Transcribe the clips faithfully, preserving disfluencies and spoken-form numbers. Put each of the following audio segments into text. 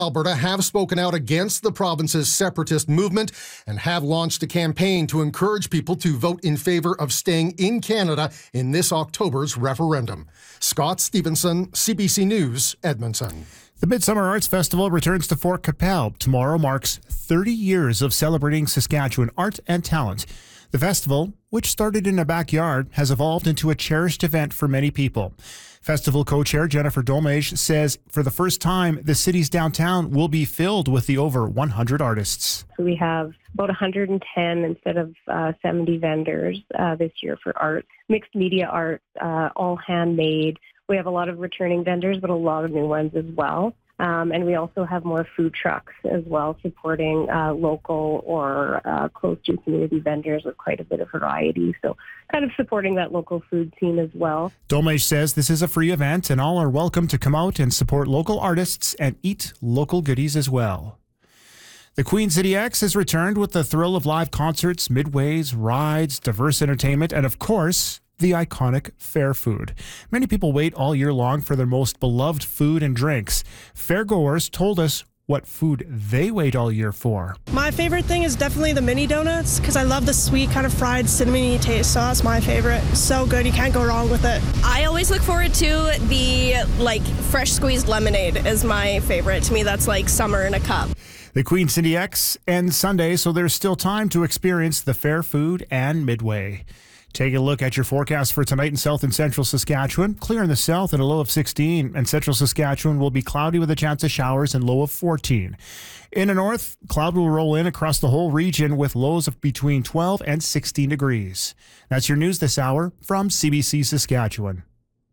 Alberta have spoken out against the province's separatist movement and have launched a campaign to encourage people to vote in favour of staying in Canada in this October's referendum. Scott Stevenson, C B C News, Edmonton. The Midsummer Arts Festival returns to Fort Qu'Appelle. Tomorrow marks thirty years of celebrating Saskatchewan art and talent. The festival, which started in a backyard, has evolved into a cherished event for many people. Festival co-chair Jennifer Dolmage says for the first time, the city's downtown will be filled with the over one hundred artists. So we have about one hundred ten instead of uh, seventy vendors uh, this year for art, mixed media art, uh, all handmade. We have a lot of returning vendors, but a lot of new ones as well. Um, and we also have more food trucks as well, supporting uh, local or uh, close to community vendors with quite a bit of variety. So kind of supporting that local food scene as well. Dolmage says this is a free event and all are welcome to come out and support local artists and eat local goodies as well. The Queen City X has returned with the thrill of live concerts, midways, rides, diverse entertainment, and of course, the iconic fair food. Many people wait all year long for their most beloved food and drinks. Fairgoers told us what food they wait all year for. My favorite thing is definitely the mini donuts because I love the sweet kind of fried cinnamony taste. So that's my favorite. So good, you can't go wrong with it. I always look forward to the like fresh squeezed lemonade is my favorite. To me, that's like summer in a cup. The Queen City X ends Sunday, so there's still time to experience the fair food and Midway. Take a look at your forecast for tonight in south and central Saskatchewan. Clear in the south and a low of sixteen. And central Saskatchewan will be cloudy with a chance of showers and low of fourteen. In the north, cloud will roll in across the whole region with lows of between twelve and sixteen degrees. That's your news this hour from C B C Saskatchewan.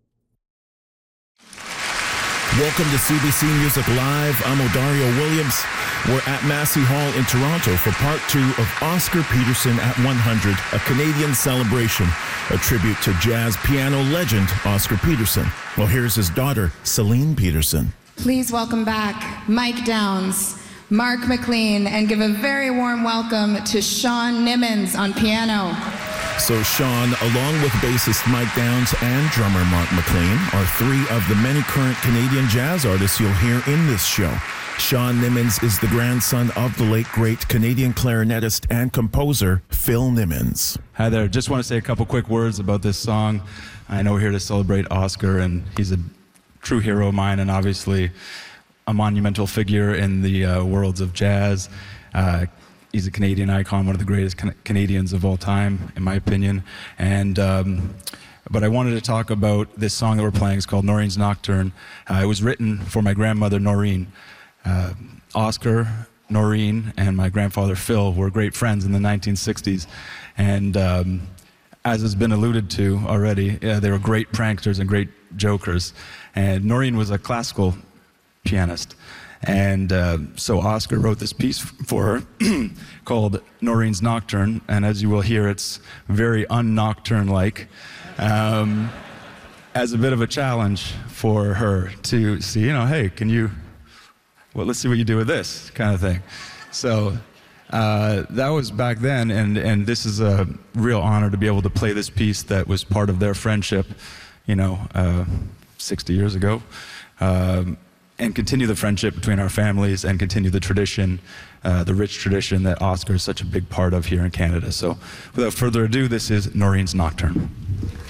Welcome to C B C Music Live. I'm Odario Williams. We're at Massey Hall in Toronto for part two of Oscar Peterson at one hundred, a Canadian celebration, a tribute to jazz piano legend Oscar Peterson. Well, here's his daughter, Celine Peterson. Please welcome back Mike Downs, Mark McLean, and give a very warm welcome to Sean Nimmons on piano. So Sean, along with bassist Mike Downs and drummer Mark McLean, are three of the many current Canadian jazz artists you'll hear in this show. Sean Nimmons is the grandson of the late, great Canadian clarinetist and composer Phil Nimmons. Hi there. Just want to say a couple quick words about this song. I know we're here to celebrate Oscar, and he's a true hero of mine and obviously a monumental figure in the uh, worlds of jazz. Uh, he's a Canadian icon, one of the greatest can- Canadians of all time, in my opinion. And um, but I wanted to talk about this song that we're playing. It's called Noreen's Nocturne. Uh, it was written for my grandmother, Noreen. Uh, Oscar, Noreen, and my grandfather Phil were great friends in the nineteen sixties, and um, as has been alluded to already, uh, they were great pranksters and great jokers. And Noreen was a classical pianist, and uh, so Oscar wrote this piece for her called Noreen's Nocturne, and as you will hear, it's very un-nocturne-like. Um, as a bit of a challenge for her to see, you know, hey, can you... well, let's see what you do with this kind of thing. So uh, that was back then, and, and this is a real honor to be able to play this piece that was part of their friendship, you know, uh, sixty years ago, um, and continue the friendship between our families and continue the tradition, uh, the rich tradition that Oscar is such a big part of here in Canada. So without further ado, this is Noreen's Nocturne.